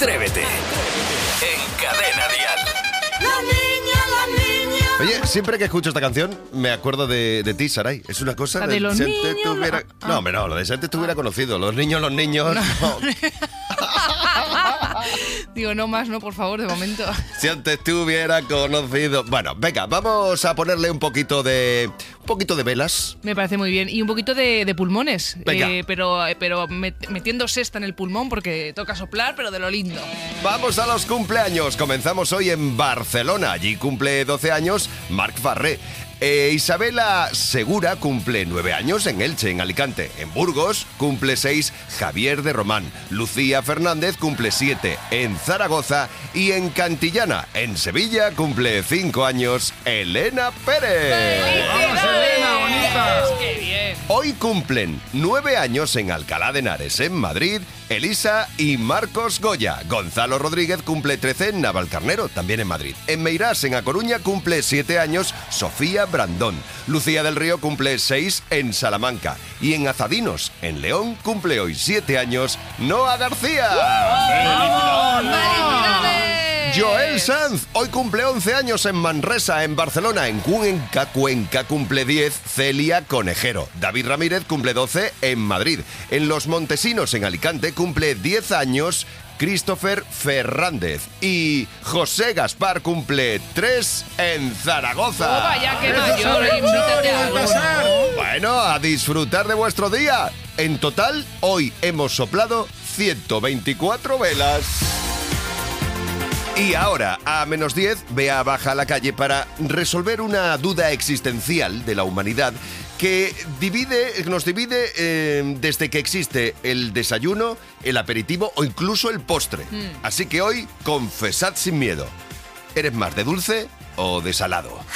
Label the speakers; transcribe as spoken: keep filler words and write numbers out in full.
Speaker 1: Atrévete. En Cadena Dial.
Speaker 2: La niña, la niña.
Speaker 3: Oye, siempre que escucho esta canción me acuerdo de, de ti, Saray. Es una cosa
Speaker 4: La de los
Speaker 3: si antes
Speaker 4: niños,
Speaker 3: tuviera...
Speaker 4: lo- ah.
Speaker 3: No, hombre, no, lo de si antes tuviera conocido. Los niños, los niños... no.
Speaker 4: Digo, no más, no, por favor, de momento.
Speaker 3: Si antes te hubiera conocido... Bueno, venga, vamos a ponerle un poquito de... Un poquito de velas.
Speaker 4: Me parece muy bien. Y un poquito de, de pulmones.
Speaker 3: Venga.
Speaker 4: Eh, pero pero met- metiendo sexta en el pulmón porque toca soplar, pero de lo lindo.
Speaker 3: Vamos a los cumpleaños. Comenzamos hoy en Barcelona. Allí cumple doce años Marc Farré. Eh, Isabela Segura cumple nueve años en Elche, en Alicante. En Burgos cumple seis Javier de Román. Lucía Fernández cumple siete en Zaragoza. Y en Cantillana, en Sevilla, cumple cinco años Elena Pérez.
Speaker 4: ¡Vamos, Elena, bonita! ¡Qué bien!
Speaker 3: Hoy cumplen nueve años en Alcalá de Henares, en Madrid, Elisa y Marcos Goya. Gonzalo Rodríguez cumple trece en Navalcarnero, también en Madrid. En Meirás, en A Coruña, cumple siete años Sofía Brandón. Lucía del Río cumple seis en Salamanca. Y en Azadinos, en León, cumple hoy siete años Noa García.
Speaker 4: ¡Felicidades!
Speaker 3: Joel Sanz, hoy cumple once años en Manresa, en Barcelona. En Cuenca, Cuenca cumple diez Celia Conejero. David Ramírez cumple doce en Madrid. En Los Montesinos, en Alicante, cumple diez años Christopher Fernández. Y José Gaspar cumple tres en Zaragoza.
Speaker 4: ¡Oh, vaya, qué mayor! Invítate a algo, ¿no?
Speaker 3: Bueno, a disfrutar de vuestro día. En total, hoy hemos soplado ciento veinticuatro velas. Y ahora, a menos diez, Bea baja a la calle para resolver una duda existencial de la humanidad que divide, nos divide eh, desde que existe el desayuno, el aperitivo o incluso el postre. Así que hoy, confesad sin miedo. ¿Eres más de dulce o de salado?